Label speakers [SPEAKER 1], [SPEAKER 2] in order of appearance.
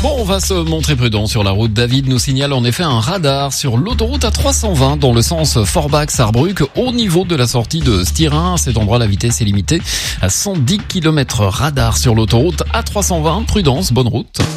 [SPEAKER 1] Bon, on va se montrer prudent sur la route. David nous signale en effet un radar sur l'autoroute A320 dans le sens Forbach-Sarrebruck au niveau de la sortie de Styrin. À cet endroit, la vitesse est limitée à 110 km. Radar sur l'autoroute A320. Prudence, bonne route.